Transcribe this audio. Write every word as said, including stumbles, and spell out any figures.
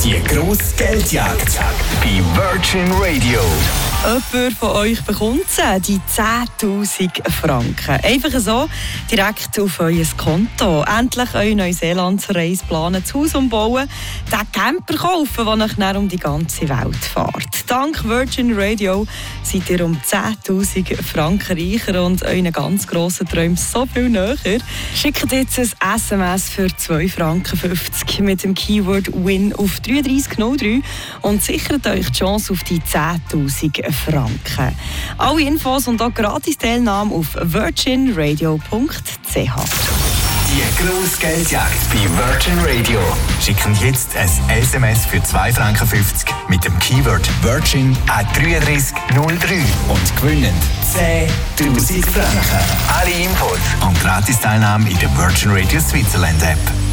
Die grosse Geldjagd bei Virgin Radio. Jemand von euch bekommt sie, die zehntausend Franken. Einfach so, direkt auf euer Konto. Endlich eure Neuseeland-Reise planen, das Haus umbauen, den Camper kaufen, der euch dann um die ganze Welt fährt. Dank Virgin Radio seid ihr um zehntausend Franken reicher und euren ganz grossen Träumen so viel näher. Schickt jetzt ein S M S für zwei Franken fünfzig mit dem Keyword WIN auf drei drei null drei und sichert euch die Chance auf die zehntausend Franken. Alle Infos und auch Gratis-Teilnahme auf virgin radio punkt c h. Die grosse Geldjagd bei Virgin Radio. Schicken jetzt ein S M S für zwei Franken fünfzig mit dem Keyword Virgin an drei drei null drei und gewinnen zehntausend Franken. Alle Infos und Gratis-Teilnahme in der Virgin Radio Switzerland App.